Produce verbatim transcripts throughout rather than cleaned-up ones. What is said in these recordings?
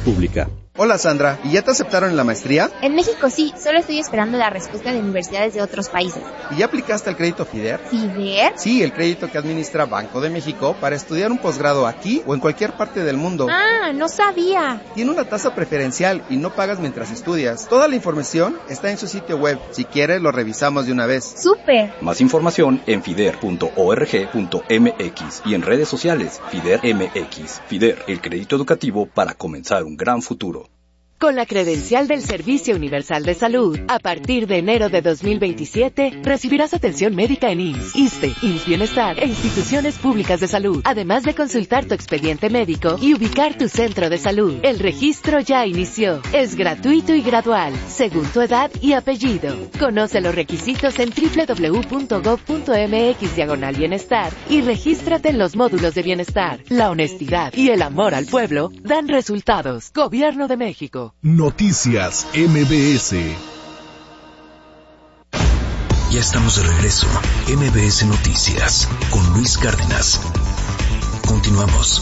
República. Hola Sandra, ¿y ya te aceptaron en la maestría? En México sí, solo estoy esperando la respuesta de universidades de otros países. ¿Y ya aplicaste el crédito FIDER? ¿FIDER? Sí, el crédito que administra Banco de México para estudiar un posgrado aquí o en cualquier parte del mundo. Ah, no sabía. Tiene una tasa preferencial y no pagas mientras estudias. Toda la información está en su sitio web. Si quieres, lo revisamos de una vez. ¡Súper! Más información en fider punto org punto mx y en redes sociales FIDER M X. FIDER, el crédito educativo para comenzar un gran futuro. Con la credencial del Servicio Universal de Salud, a partir de enero de dos mil veintisiete, recibirás atención médica en I M S S, ISSSTE, I M S S Bienestar e instituciones públicas de salud, además de consultar tu expediente médico y ubicar tu centro de salud. El registro ya inició. Es gratuito y gradual, según tu edad y apellido. Conoce los requisitos en doble u doble u doble u punto gob punto mx diagonal bienestar y regístrate en los módulos de bienestar. La honestidad y el amor al pueblo dan resultados. Gobierno de México. Noticias M B S. Ya estamos de regreso. M B S Noticias con Luis Cárdenas. Continuamos.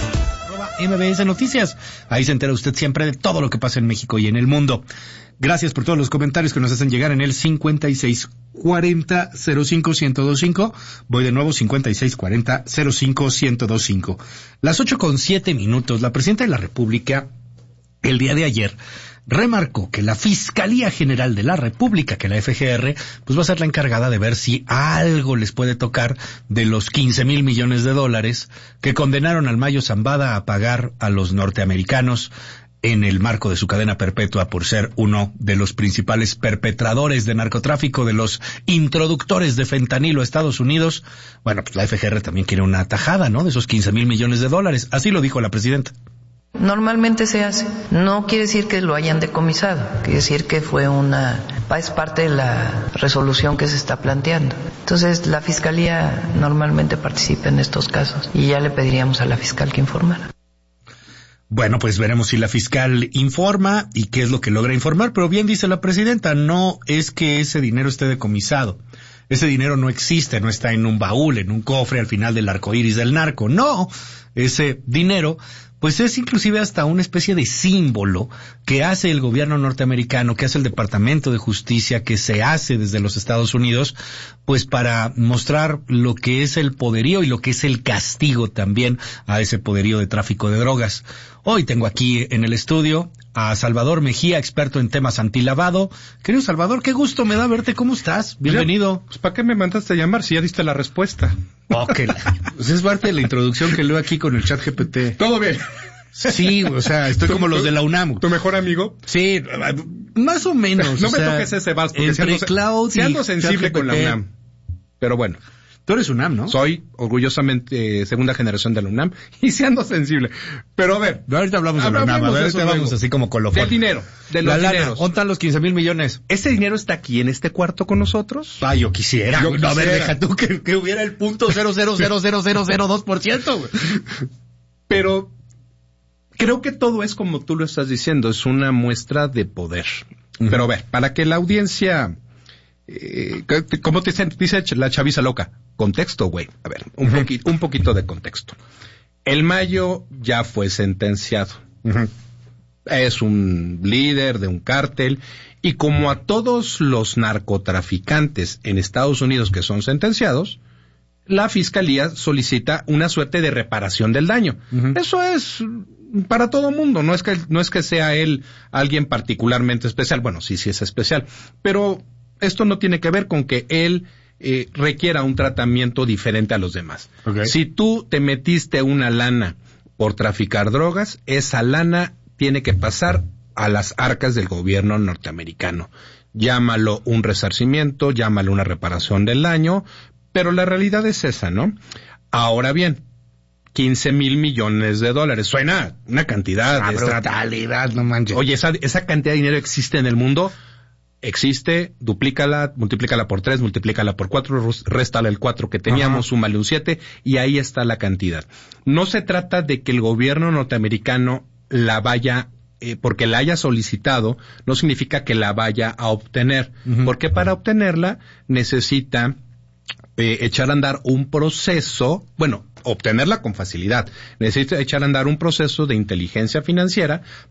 M B S Noticias. Ahí se entera usted siempre de todo lo que pasa en México y en el mundo. Gracias por todos los comentarios que nos hacen llegar en el cincuenta y seis cuarenta cero cinco ciento veinticinco. Voy de nuevo, cincuenta y seis cuarenta cero cinco ciento veinticinco. Las ocho con siete minutos. La presidenta de la República, el día de ayer, remarcó que la Fiscalía General de la República, que la F G R, pues va a ser la encargada de ver si algo les puede tocar de los quince mil millones de dólares que condenaron al Mayo Zambada a pagar a los norteamericanos en el marco de su cadena perpetua por ser uno de los principales perpetradores de narcotráfico, de los introductores de fentanilo a Estados Unidos. Bueno, pues la F G R también quiere una tajada, ¿no?, de esos quince mil millones de dólares. Así lo dijo la presidenta. Normalmente se hace. No quiere decir que lo hayan decomisado, quiere decir que fue una, es parte de la resolución que se está planteando. Entonces, la Fiscalía normalmente participa en estos casos y ya le pediríamos a la fiscal que informara. Bueno, pues veremos si la fiscal informa y qué es lo que logra informar, pero bien dice la presidenta, no es que ese dinero esté decomisado. Ese dinero no existe, no está en un baúl, en un cofre al final del arco iris del narco. No, ese dinero pues es inclusive hasta una especie de símbolo que hace el gobierno norteamericano, que hace el Departamento de Justicia, que se hace desde los Estados Unidos, pues para mostrar lo que es el poderío y lo que es el castigo también a ese poderío de tráfico de drogas. Hoy tengo aquí en el estudio a Salvador Mejía, experto en temas antilavado. Querido Salvador, qué gusto me da verte, ¿cómo estás? Bienvenido. Pues, ¿para qué me mandaste a llamar si ya diste la respuesta? Ok, pues es parte de la introducción que leo aquí con el chat G P T. Todo bien. Sí, o sea, estoy como los de la UNAM. ¿Tu mejor amigo? Sí, más o menos. No o me sea, toques ese vals, porque entre si ando, cloud si ando sensible ChatGPT. con la UNAM. Pero bueno. Tú eres UNAM, ¿no? Soy orgullosamente eh, segunda generación de la UNAM y sí ando sensible. Pero a ver. No, ahorita hablamos de la UNAM. A ver, ahorita vamos luego. así como colofón. Del dinero, de los la lana, dineros. ¿dónde están los quince mil millones? ¿Ese dinero está aquí en este cuarto con nosotros? Ah, yo quisiera. Yo no, a ver, quisiera. deja tú que, que hubiera el punto cero cero cero cero cero cero dos por ciento. Pero creo que todo es como tú lo estás diciendo, es una muestra de poder. Uh-huh. Pero a ver, para que la audiencia, eh, como te dice la chaviza loca, contexto, güey. A ver, un, uh-huh. poqui, un poquito de contexto. El Mayo ya fue sentenciado. Uh-huh. Es un líder de un cártel y como a todos los narcotraficantes en Estados Unidos que son sentenciados, la fiscalía solicita una suerte de reparación del daño. Uh-huh. Eso es para todo mundo, no es que no es que sea él alguien particularmente especial, bueno, sí, sí es especial, pero esto no tiene que ver con que él eh, requiera un tratamiento diferente a los demás. Okay. Si tú te metiste una lana por traficar drogas, esa lana tiene que pasar a las arcas del gobierno norteamericano. Llámalo un resarcimiento, llámalo una reparación del daño, pero la realidad es esa, ¿no? Ahora bien, quince mil millones de dólares. Suena una cantidad ah, de brutalidad, no manches. Oye, esa, esa cantidad de dinero existe en el mundo. Existe, duplícala, multiplícala por tres, multiplícala por cuatro, réstale el cuatro que teníamos, Ajá. súmale un siete, y ahí está la cantidad. No se trata de que el gobierno norteamericano la vaya, eh, porque la haya solicitado, no significa que la vaya a obtener, uh-huh. porque para obtenerla necesita eh, echar a andar un proceso, bueno, obtenerla con facilidad, necesita echar a andar un proceso de inteligencia financiera